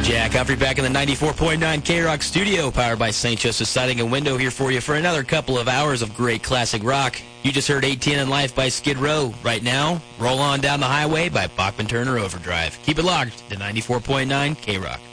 Jack Humphrey back in the 94.9 K-Rock studio, powered by St. Joseph's Siding and Window, here for you for another couple of hours of great classic rock. You just heard 18 in Life by Skid Row. Right now, Roll On Down the Highway by Bachman Turner Overdrive. Keep it locked to 94.9 K-Rock.